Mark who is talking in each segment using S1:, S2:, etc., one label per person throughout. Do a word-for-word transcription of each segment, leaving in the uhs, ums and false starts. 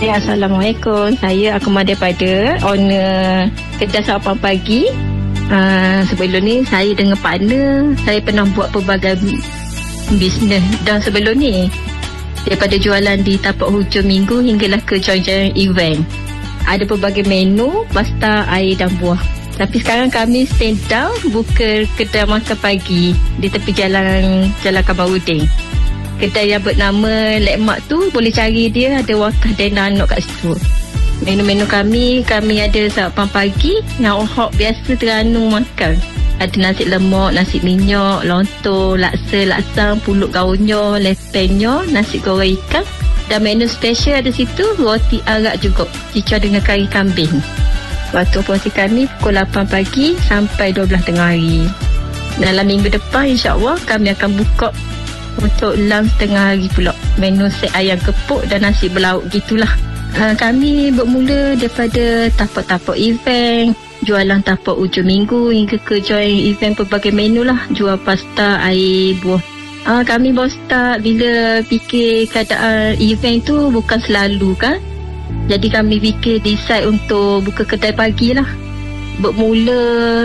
S1: Ya, Assalamualaikum. Saya Akmal daripada owner kedai sarapan pagi. Uh, sebelum ni saya dengan partner, saya pernah buat pelbagai bisnes. Dan sebelum ni, daripada jualan di tapak hujung minggu hinggalah ke join-join event. Ada pelbagai menu, pasta, air dan buah. Tapi sekarang kami stand down buka kedai makan pagi di tepi jalan Jalan Kamarudin. Kedai yang bernama Lekmak tu boleh cari dia, ada wakaf dan anak kat situ. Menu-menu kami, kami ada sarapan pagi yang hot biasa Terengganu makan. Ada nasi lemak, nasi minyak, lontong, laksa, laksang, pulut gaunnya, lepenya, nasi goreng ikan. Dan menu special ada situ, roti arak juga, cicah dengan kari kambing. Waktu operasi kami pukul lapan pagi sampai dua belas tengah hari. Dalam minggu depan insya-Allah kami akan buka untuk lunch tengah hari pula. Menu set ayam kepuk dan nasi berlauk gitulah. Uh, kami bermula daripada tapak-tapak event, jualan tapak hujung minggu hingga ke join event pelbagai menu lah. Jual pasta, air, buah. Uh, kami baru start bila fikir keadaan event tu bukan selalu kan. Jadi kami fikir decide untuk buka kedai pagi lah. Bermula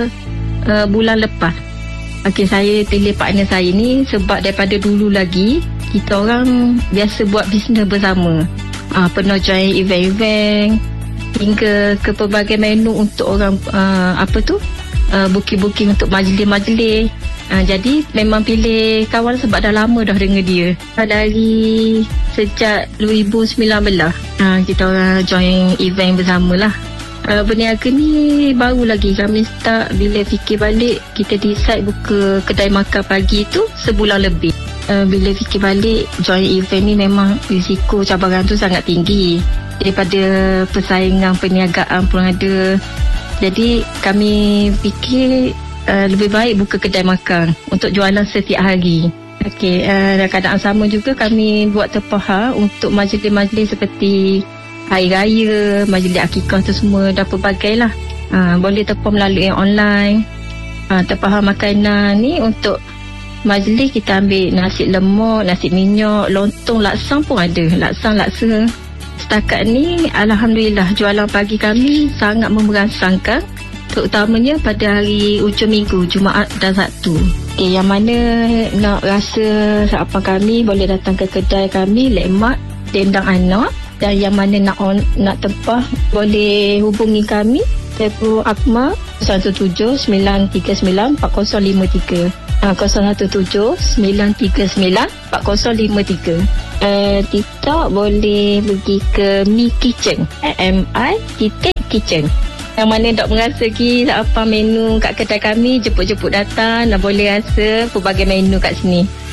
S1: uh, bulan lepas. Okey, saya pilih partner saya ni sebab daripada dulu lagi kita orang biasa buat bisnes bersama. Ah, pernah join event-event hingga ke pelbagai menu untuk orang uh, apa tu? Uh, booking-booking untuk majlis-majlis. Ah, jadi memang pilih kawan sebab dah lama dah dengan dia. Dari sejak dua ribu sembilan belas ah, kita orang join event bersamalah. Uh, berniaga ni baru lagi kami start. Bila fikir balik, kita decide buka kedai makan pagi tu sebulan lebih. Uh, bila fikir balik, join event ni memang risiko cabaran tu sangat tinggi. Daripada persaingan perniagaan pun ada. Jadi kami fikir uh, lebih baik buka kedai makan untuk jualan setiap hari. Okey, uh, dalam keadaan sama juga kami buat terpahar untuk majlis-majlis seperti hari raya, majlis akikah tu semua dah pelbagai lah. Ha, boleh tepah melalui online. Ha, terpahar makanan ni untuk majlis kita ambil nasi lemak, nasi minyak, lontong, laksang pun ada. Laksang, laksa. Setakat ni Alhamdulillah jualan pagi kami sangat memerangsangkan. Terutamanya pada hari hujung minggu, Jumaat dan Sabtu. Okay, yang mana nak rasa sarapan kami boleh datang ke kedai kami Lekmak, Dendang Anak. Dan yang mana nak on, nak tempah boleh hubungi kami telefon Akmal kosong satu tujuh sembilan tiga sembilan empat kosong lima tiga uh, kosong satu tujuh sembilan tiga sembilan empat kosong lima tiga. uh, TikTok boleh pergi ke Mi Kitchen, M I titik Kitchen. Yang mana tak merasa lagi apa menu kat kedai kami, jemput-jemput datang dan boleh rasa pelbagai menu kat sini.